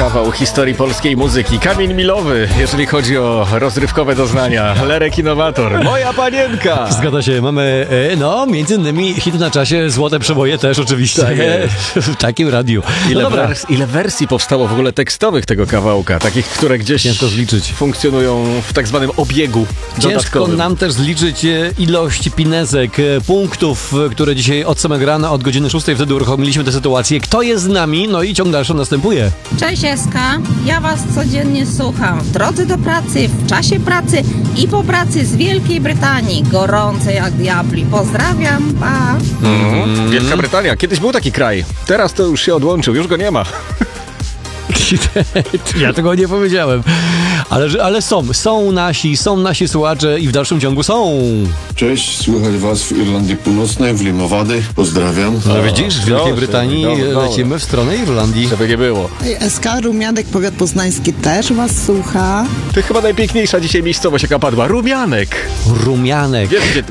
kawał historii polskiej muzyki. Kamień milowy, jeżeli chodzi o rozrywkowe doznania. Lerek Innowator, Moja Panienka. Zgadza się, mamy, między innymi hit na czasie, złote przeboje też oczywiście. Tak w takim radiu. Ile wersji powstało w ogóle tekstowych tego kawałka? Takich, które gdzieś ciężko zliczyć. Funkcjonują w tak zwanym obiegu Ciężko dodatkowym. nam też zliczyć ilość pinesek, punktów, które dzisiaj od samego rana, od godziny 6 wtedy uruchomiliśmy tę sytuację. Kto jest z nami? No i ciąg dalszy następuje. Cześć Eska, ja was codziennie słucham w drodze do pracy, w czasie pracy i po pracy z Wielkiej Brytanii. Gorące jak diabli. Pozdrawiam, pa! Wielka Brytania. Kiedyś był taki kraj. Teraz to już się odłączył, już go nie ma. Ja tego nie powiedziałem. Ale są nasi słuchacze i w dalszym ciągu są. Cześć, słychać was w Irlandii Północnej, w Limowady. Pozdrawiam. No widzisz, w Wielkiej Brytanii lecimy w stronę Irlandii. Żeby nie było. SK Rumianek, powiat poznański też was słucha. To chyba najpiękniejsza dzisiaj miejscowość, jaka padła. Rumianek. Rumianek. Wiesz, gdzie